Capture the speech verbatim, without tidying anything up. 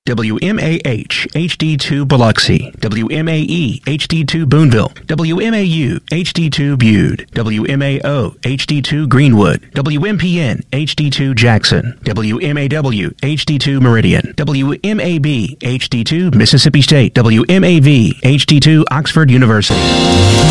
W M A H H D two Biloxi, W M A E H D two Boonville, W M A U H D two Bude, W M A O H D two Greenwood, W M P N H D two Jackson, W M A W H D two Meridian, W M A B H D two Mississippi State, W M A V H D two Oxford University.